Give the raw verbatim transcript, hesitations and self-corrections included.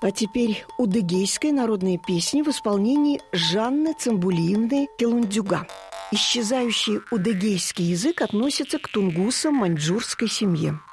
А теперь удыгейская народная песня в исполнении Жанны Цымбулиевны Келундюга. Исчезающий удыгейский язык относится к тунгусам маньчжурской семье.